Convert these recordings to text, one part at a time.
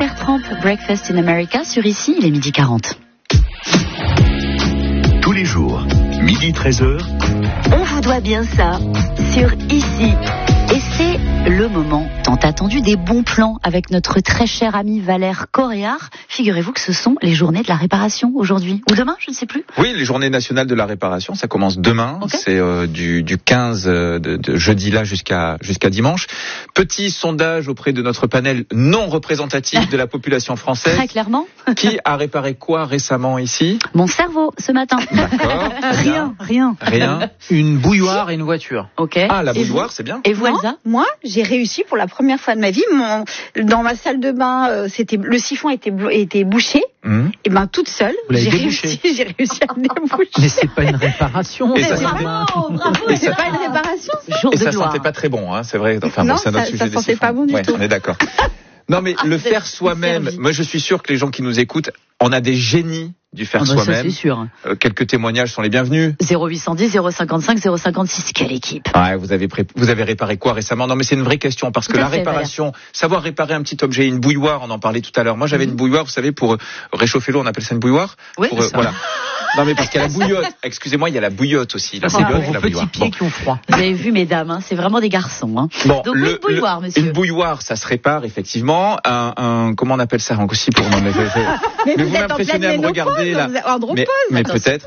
Bertrand, Breakfast in America sur Ici, il est 12h40. Tous les jours, 12h13. On vous doit bien ça sur Ici. Et c'est le moment tant attendu des bons plans avec notre très cher ami Valère Coréard. Figurez-vous que ce sont les journées de la réparation aujourd'hui. Ou demain, je ne sais plus. Oui, les journées nationales de la réparation, ça commence demain. Okay. C'est du 15 de jeudi là jusqu'à dimanche. Petit sondage auprès de notre panel non représentatif de la population française. Très clairement. Qui a réparé quoi récemment ici ? Mon cerveau, ce matin. D'accord. Rien. Une bouilloire et une voiture. Ok. Ah, la bouilloire, c'est bien. Et vous, Elsa ? Moi, j'ai réussi pour la première fois de ma vie. Dans ma salle de bain, le siphon était bouché. Et ben toute seule, j'ai réussi à le déboucher. Mais c'est pas une réparation. Et ça bravo. Et c'est pas une réparation. Et ça sentait pas très bon, hein, c'est vrai. Enfin, non, bon, c'est un autre sujet. Ça sentait pas bon du tout. On est d'accord. Non, mais le faire soi-même. Moi, je suis sûr que les gens qui nous écoutent, on a des génies du faire soi-même. Ça, c'est sûr. Quelques témoignages sont les bienvenus. 0810 055 056. Quelle équipe. Ouais, vous avez réparé quoi récemment ? Non, mais c'est une vraie question parce que la réparation, savoir réparer un petit objet, une bouilloire, on en parlait tout à l'heure. Moi, j'avais une bouilloire, vous savez, pour réchauffer l'eau, on appelle ça une bouilloire. Oui. Voilà. Non, mais parce qu'il y a la bouillotte. Excusez-moi, il y a la bouillotte aussi. La bouillotte pour vos petits pieds qui ont froid. Vous avez vu, mesdames, hein, c'est vraiment des garçons. Hein. Bon, donc une bouilloire, monsieur. Une bouilloire, ça se répare effectivement. Comment on appelle ça aussi pour non, mais vous m'impressionnez à me regarder là. Mais peut-être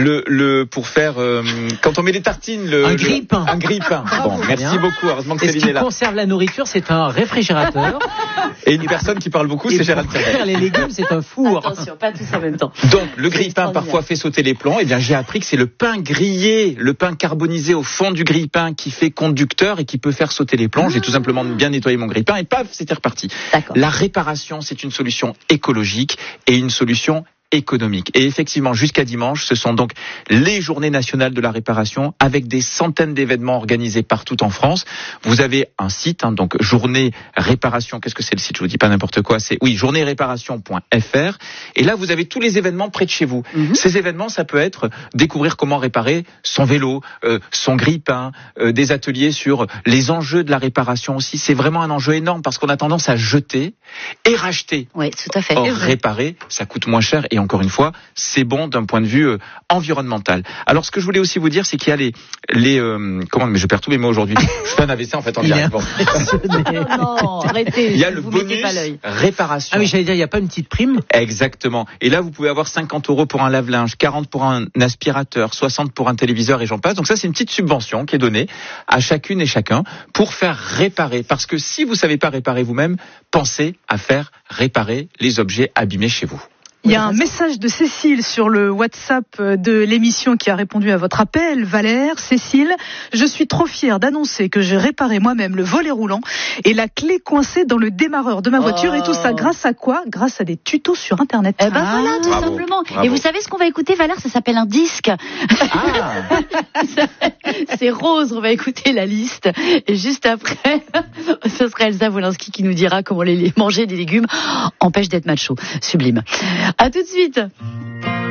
pour faire quand on met les tartines un grille-pain. Bon, merci beaucoup. Heureusement que Céline est là. Ce qui conserve la nourriture, c'est un réfrigérateur. Et une personne qui parle beaucoup, c'est Gérald Ferrer. Faire les légumes, c'est un four. Attention, pas tous en même temps. Donc le grille-pain parfois fait sauter les plombs. Eh bien, j'ai appris que c'est le pain grillé, le pain carbonisé au fond du grille-pain qui fait conducteur et qui peut faire sauter les plombs. J'ai tout simplement bien nettoyé mon grille-pain et paf, c'était reparti. D'accord. La réparation, c'est une solution écologique et une solution économique. Et effectivement, jusqu'à dimanche, ce sont donc les journées nationales de la réparation avec des centaines d'événements organisés partout en France. Vous avez un site, donc journée réparation. Qu'est-ce que c'est le site ? Je vous dis pas n'importe quoi. C'est journéeréparation.fr. Et là, vous avez tous les événements près de chez vous. Ces événements, ça peut être découvrir comment réparer son vélo, son grille-pain, des ateliers sur les enjeux de la réparation aussi. C'est vraiment un enjeu énorme parce qu'on a tendance à jeter et racheter. Oui, tout à fait. Or, réparer, ça coûte moins cher. Et encore une fois, c'est bon d'un point de vue environnemental. Alors, ce que je voulais aussi vous dire, c'est qu'il y a mais je perds tous mes mots aujourd'hui. Je fais un AVC en fait en direct. Non, arrêtez. Il y a le bonus réparation. Ah oui, j'allais dire, il n'y a pas une petite prime ? Exactement. Et là, vous pouvez avoir 50 € pour un lave-linge, 40 pour un aspirateur, 60 pour un téléviseur et j'en passe. Donc ça, c'est une petite subvention qui est donnée à chacune et chacun pour faire réparer. Parce que si vous savez pas réparer vous-même, pensez à faire réparer les objets abîmés chez vous. Il y a un message de Cécile sur le WhatsApp de l'émission qui a répondu à votre appel. Valère, Cécile, je suis trop fière d'annoncer que j'ai réparé moi-même le volet roulant et la clé coincée dans le démarreur de ma voiture et tout ça grâce à quoi ? Grâce à des tutos sur Internet. Eh ben voilà, tout simplement. Bravo. Et vous savez ce qu'on va écouter, Valère ? Ça s'appelle un disque. C'est Rose, on va écouter la liste. Et juste après, ce sera Elsa Wolinski qui nous dira comment manger des légumes empêche d'être macho. Sublime. À tout de suite.